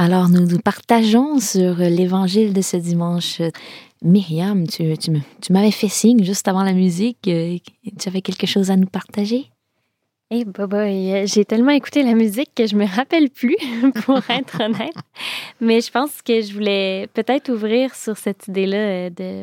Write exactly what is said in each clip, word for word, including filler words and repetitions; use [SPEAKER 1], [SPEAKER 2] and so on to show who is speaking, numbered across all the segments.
[SPEAKER 1] Alors, nous nous partageons sur l'évangile de ce dimanche. Myriam, tu, tu, tu m'avais fait signe juste avant la musique. Tu avais quelque chose à nous partager?
[SPEAKER 2] Eh, hey, Baba, j'ai tellement écouté la musique que je me rappelle plus, pour être honnête. Mais je pense que je voulais peut-être ouvrir sur cette idée-là de...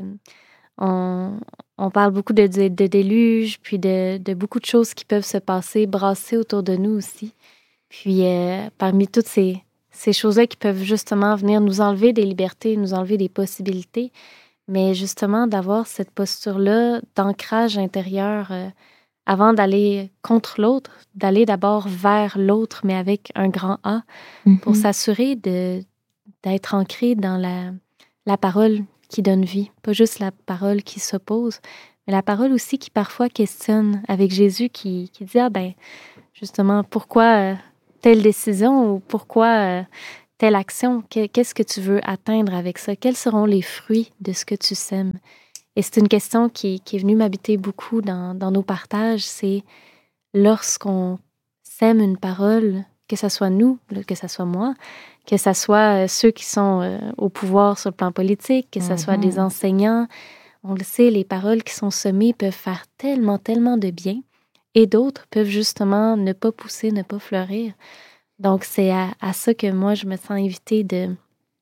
[SPEAKER 2] On, on parle beaucoup de, de, de déluge, puis de, de beaucoup de choses qui peuvent se passer, brasser autour de nous aussi. Puis euh, parmi toutes ces, ces choses-là qui peuvent justement venir nous enlever des libertés, nous enlever des possibilités, mais justement d'avoir cette posture-là d'ancrage intérieur euh, avant d'aller contre l'autre, d'aller d'abord vers l'autre, mais avec un grand A, mm-hmm. pour s'assurer de, d'être ancré dans la, la parole qui donne vie, pas juste la parole qui s'oppose, mais la parole aussi qui parfois questionne, avec Jésus qui, qui dit « Ah ben, justement, pourquoi euh, telle décision ou pourquoi euh, telle action? Qu'est-ce que tu veux atteindre avec ça? Quels seront les fruits de ce que tu sèmes? » Et c'est une question qui, qui est venue m'habiter beaucoup dans, dans nos partages, c'est lorsqu'on sème une parole, que ce soit nous, que ce soit moi, que ce soit ceux qui sont euh, au pouvoir sur le plan politique, que ce mm-hmm. soit des enseignants. On le sait, les paroles qui sont semées peuvent faire tellement, tellement de bien et d'autres peuvent justement ne pas pousser, ne pas fleurir. Donc, c'est à, à ça que moi, je me sens invitée de,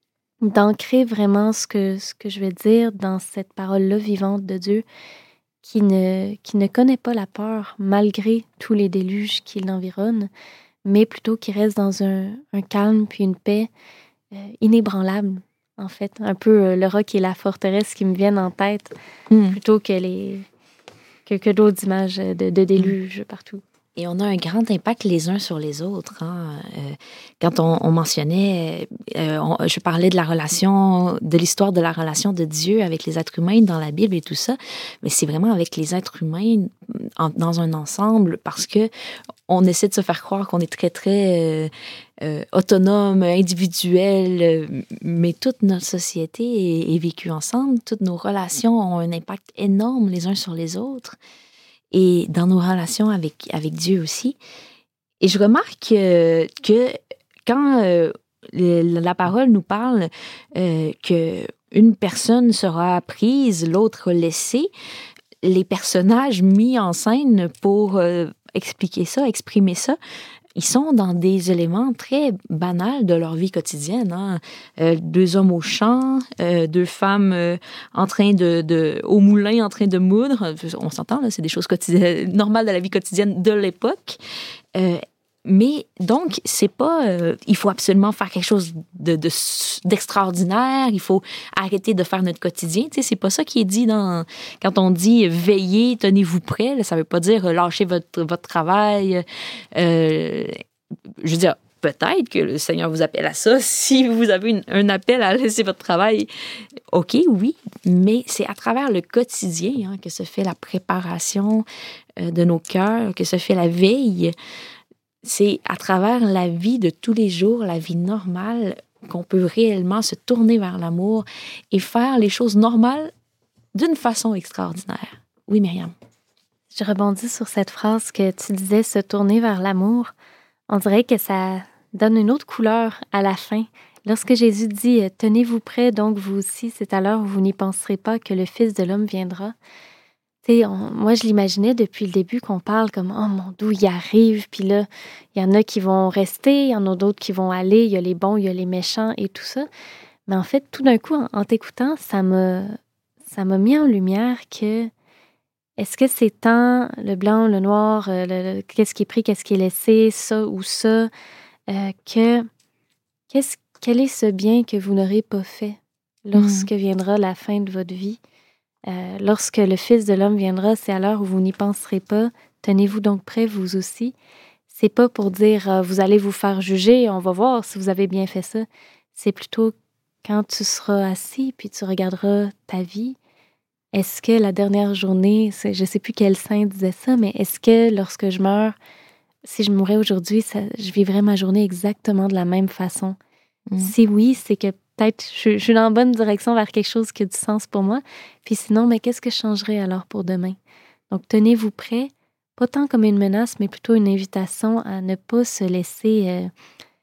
[SPEAKER 2] d'ancrer vraiment ce que, ce que je vais dire dans cette parole-là vivante de Dieu qui ne, qui ne connaît pas la peur malgré tous les déluges qui l'environnent, mais plutôt qui reste dans un, un calme puis une paix euh, inébranlable, en fait. Un peu euh, le roc et la forteresse qui me viennent en tête, mm. plutôt que, les, que, que d'autres images de, de déluge mm. partout.
[SPEAKER 1] Et on a un grand impact les uns sur les autres. Hein. Euh, quand on, on mentionnait, euh, on, je parlais de la relation, de l'histoire de la relation de Dieu avec les êtres humains dans la Bible et tout ça, mais c'est vraiment avec les êtres humains en, dans un ensemble, parce que on essaie de se faire croire qu'on est très, très euh, euh, autonome, individuel, euh, mais toute notre société est, est vécue ensemble, toutes nos relations ont un impact énorme les uns sur les autres. Et dans nos relations avec, avec Dieu aussi. Et je remarque euh, que quand euh, le, la parole nous parle euh, qu'une personne sera prise, l'autre laissée, les personnages mis en scène pour euh, expliquer ça, exprimer ça, ils sont dans des éléments très banals de leur vie quotidienne. Hein. Euh, deux hommes au champ, euh, deux femmes euh, en train de, de, au moulin en train de moudre. On s'entend, là, c'est des choses quotidiennes, normales de la vie quotidienne de l'époque. Euh, mais donc, c'est pas... Euh, il faut absolument faire quelque chose de, de, d'extraordinaire. Il faut arrêter de faire notre quotidien. Tu sais, c'est pas ça qui est dit dans... Quand on dit « veillez, tenez-vous prêts », là, ça veut pas dire « lâchez votre, votre travail euh, ». Je veux dire, peut-être que le Seigneur vous appelle à ça. Si vous avez une, un appel à laisser votre travail, OK, oui. Mais c'est à travers le quotidien hein, que se fait la préparation euh, de nos cœurs, que se fait la veille. C'est à travers la vie de tous les jours, la vie normale, qu'on peut réellement se tourner vers l'amour et faire les choses normales d'une façon extraordinaire. Oui, Myriam.
[SPEAKER 2] Je rebondis sur cette phrase que tu disais, se tourner vers l'amour. On dirait que ça donne une autre couleur à la fin. Lorsque Jésus dit « Tenez-vous prêts, donc vous aussi, c'est à l'heure où vous n'y penserez pas que le Fils de l'homme viendra ». T'sais, on, moi, je l'imaginais depuis le début qu'on parle comme « Oh mon Dieu, il arrive », puis là, il y en a qui vont rester, il y en a d'autres qui vont aller, il y a les bons, il y a les méchants et tout ça. Mais en fait, tout d'un coup, en, en t'écoutant, ça m'a, ça m'a mis en lumière que est-ce que c'est tant le blanc, le noir, le, le, qu'est-ce qui est pris, qu'est-ce qui est laissé, ça ou ça, euh, que qu'est-ce, quel est ce bien que vous n'aurez pas fait lorsque mmh. viendra la fin de votre vie? Euh, lorsque le Fils de l'homme viendra, c'est à l'heure où vous n'y penserez pas. Tenez-vous donc prêts, vous aussi. C'est pas pour dire euh, vous allez vous faire juger, on va voir si vous avez bien fait ça. C'est plutôt quand tu seras assis puis tu regarderas ta vie. Est-ce que la dernière journée, c'est, je sais plus quel saint disait ça, mais est-ce que lorsque je meurs, si je mourais aujourd'hui, ça, je vivrais ma journée exactement de la même façon? Mmh. Si oui, c'est que peut-être je, je suis dans la bonne direction vers quelque chose qui a du sens pour moi. Puis sinon, mais qu'est-ce que je changerais alors pour demain? Donc, tenez-vous prêts, pas tant comme une menace, mais plutôt une invitation à ne pas se laisser euh,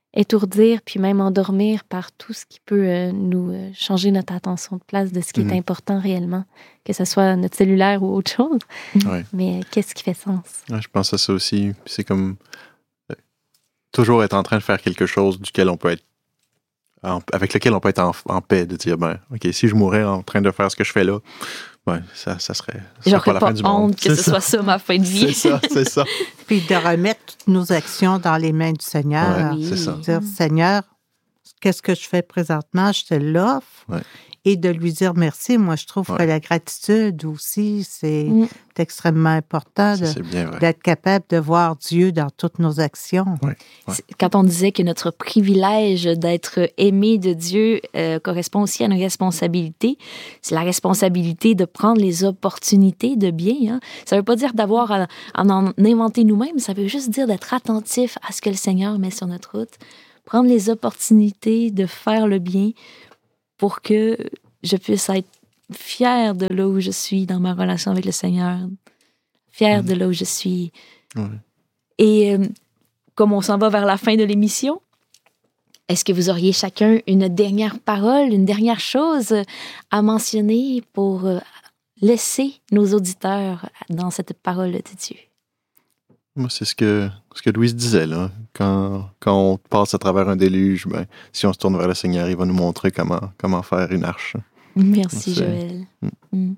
[SPEAKER 2] étourdir puis même endormir par tout ce qui peut euh, nous euh, changer notre attention de place de ce qui mmh. est important réellement, que ce soit notre cellulaire ou autre chose.
[SPEAKER 3] Ouais.
[SPEAKER 2] Mais euh, qu'est-ce qui fait sens?
[SPEAKER 3] Ouais, je pense à ça aussi. C'est comme euh, toujours être en train de faire quelque chose duquel on peut être en, avec lequel on peut être en, en paix, de dire, ben, OK, si je mourais en train de faire ce que je fais là, ben, ça, ça serait, ça serait pas la
[SPEAKER 1] pas
[SPEAKER 3] fin du
[SPEAKER 1] honte
[SPEAKER 3] monde.
[SPEAKER 1] que c'est ce ça. Soit ça ma fin de vie.
[SPEAKER 3] C'est ça, c'est ça.
[SPEAKER 4] Puis de remettre toutes nos actions dans les mains du Seigneur.
[SPEAKER 3] Ouais, oui. C'est ça.
[SPEAKER 4] Dire, Seigneur, qu'est-ce que je fais présentement? Je te l'offre.
[SPEAKER 3] Ouais.
[SPEAKER 4] Et de lui dire merci. Moi, je trouve ouais. que la gratitude aussi, c'est mm. extrêmement important de,
[SPEAKER 3] ça, bien vrai.
[SPEAKER 4] d'être capable de voir Dieu dans toutes nos actions.
[SPEAKER 3] Ouais. Ouais.
[SPEAKER 1] Quand on disait que notre privilège d'être aimé de Dieu euh, correspond aussi à une responsabilité, c'est la responsabilité de prendre les opportunités de bien. Hein. Ça ne veut pas dire d'avoir à, à en inventer nous-mêmes, ça veut juste dire d'être attentif à ce que le Seigneur met sur notre route. Prendre les opportunités de faire le bien pour que je puisse être fière de là où je suis dans ma relation avec le Seigneur, fière mmh. de là où je suis.
[SPEAKER 3] Mmh.
[SPEAKER 1] Et euh, comme on s'en va vers la fin de l'émission, est-ce que vous auriez chacun une dernière parole, une dernière chose à mentionner pour euh, laisser nos auditeurs dans cette parole de Dieu?
[SPEAKER 3] Moi, c'est ce que, ce que Louise disait, là. Quand, quand on passe à travers un déluge, ben, si on se tourne vers le Seigneur, il va nous montrer comment, comment faire une arche.
[SPEAKER 1] Merci, c'est... Joël. Mm. Mm.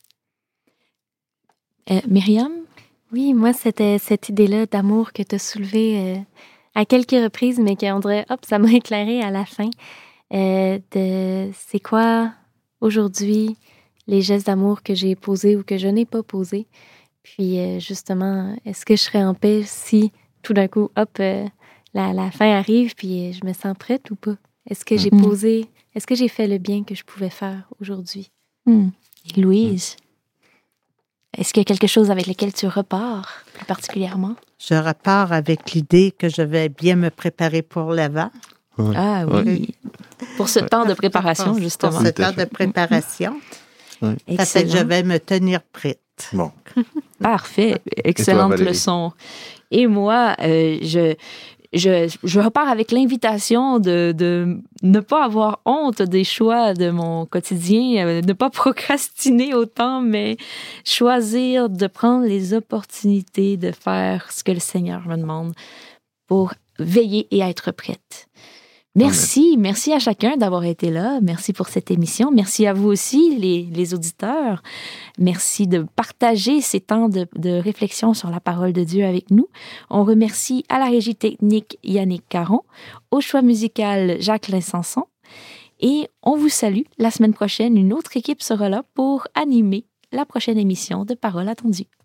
[SPEAKER 1] Euh, Myriam?
[SPEAKER 2] Oui, moi, c'était cette idée-là d'amour que tu as soulevée euh, à quelques reprises, mais qu'on dirait, hop, ça m'a éclairé à la fin. Euh, de c'est quoi, aujourd'hui, les gestes d'amour que j'ai posés ou que je n'ai pas posés? Puis, euh, justement, est-ce que je serais en paix si, tout d'un coup, hop, euh, la, la fin arrive, puis euh, je me sens prête ou pas? Est-ce que j'ai mmh. posé, est-ce que j'ai fait le bien que je pouvais faire aujourd'hui?
[SPEAKER 1] Mmh. Et Louise, mmh. est-ce qu'il y a quelque chose avec lequel tu repars, plus particulièrement?
[SPEAKER 4] Je repars avec l'idée que je vais bien me préparer pour l'avant.
[SPEAKER 3] Ouais.
[SPEAKER 1] Ah oui, ouais. Pour ce temps de préparation,
[SPEAKER 4] pour,
[SPEAKER 1] justement.
[SPEAKER 4] Pour ce temps de préparation.
[SPEAKER 3] Ouais.
[SPEAKER 4] Ça fait que je vais me tenir prête.
[SPEAKER 3] Bon.
[SPEAKER 1] Parfait. Excellente
[SPEAKER 3] toi,
[SPEAKER 1] leçon. Et moi, euh, je, je, je repars avec l'invitation de, de ne pas avoir honte des choix de mon quotidien, euh, ne pas procrastiner autant, mais choisir de prendre les opportunités de faire ce que le Seigneur me demande pour veiller et être prête. Merci, Amen. Merci à chacun d'avoir été là. Merci pour cette émission. Merci à vous aussi, les, les auditeurs. Merci de partager ces temps de, de réflexion sur la parole de Dieu avec nous. On remercie à la régie technique Yannick Caron, au choix musical Jacques Sanson. Et on vous salue. La semaine prochaine, une autre équipe sera là pour animer la prochaine émission de Parole attendue.